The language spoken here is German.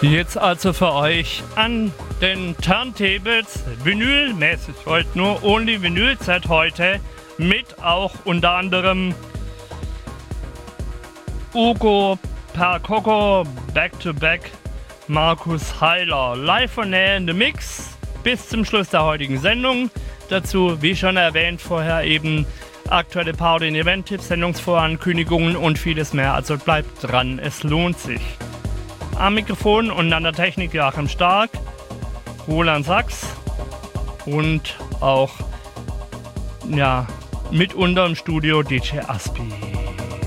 Jetzt also für euch an den Turntables, vinylmäßig heute nur, only Vinyl-Set heute, mit auch unter anderem Ugo Percoco, Back-to-Back, Markus Heiler, live von Air in the Mix, bis zum Schluss der heutigen Sendung. Dazu, wie schon erwähnt vorher, eben aktuelle Party- und Event-Tipps, Sendungsvorankündigungen und vieles mehr, also bleibt dran, es lohnt sich. Am Mikrofon und an der Technik Joachim Stark, Roland Sachs und auch mitunter im Studio DJ Aspi.